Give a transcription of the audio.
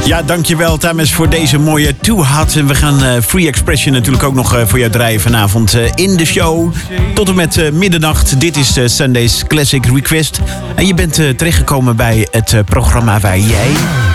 Ja, dankjewel Thomas voor deze mooie Too Hot. En we gaan Free Expression natuurlijk ook nog voor jou draaien vanavond in de show. Tot en met middernacht. Dit is Sunday's Classic Request. En je bent terechtgekomen bij het programma waar jij